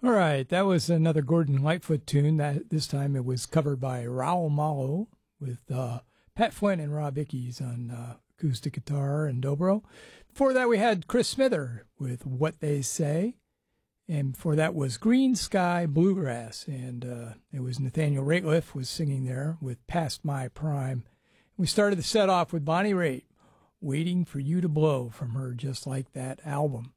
All right, that was another Gordon Lightfoot tune. That this time it was covered by Raul Malo with Pat Flynn and Rob Ickes on acoustic guitar and dobro. Before that, we had Chris Smither with What They Say, and before that was Green Sky Bluegrass, and it was Nathaniel Rateliff was singing there with Past My Prime. We started the set off with Bonnie Raitt, Waiting for You to Blow, from her Just Like That album.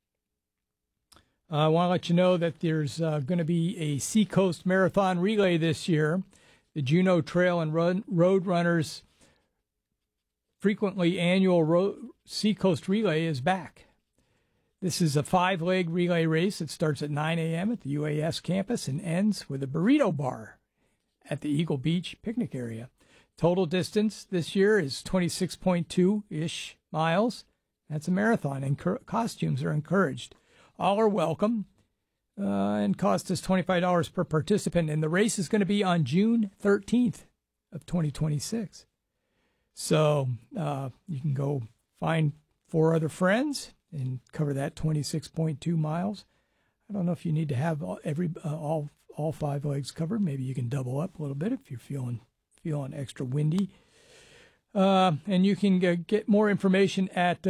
I want to let you know that there's going to be a Seacoast Marathon Relay this year. The Juneau Trail and Road Runners frequently annual Seacoast Relay is back. This is a 5-leg relay race. It starts at 9 a.m. at the UAS campus and ends with a burrito bar at the Eagle Beach picnic area. Total distance this year is 26.2-ish miles. That's a marathon, and costumes are encouraged. All are welcome, and cost us $25 per participant. And the race is going to be on June 13th of 2026. So you can go find 4 other friends and cover that 26.2 miles. I don't know if you need to have all 5 legs covered. Maybe you can double up a little bit if you're feeling extra windy. And you can get more information at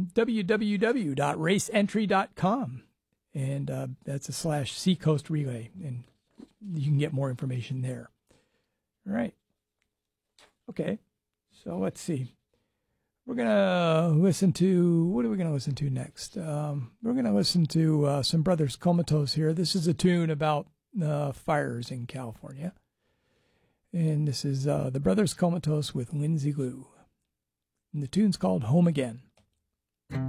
www.raceentry.com. And that's a /Seacoast Relay. And you can get more information there. All right. Okay. So let's see. We're going to listen to, what are we going to listen to next? We're going to listen to some Brothers Comatose here. This is a tune about fires in California. And this is the Brothers Comatose with Lindsay Lou. And the tune's called Home Again.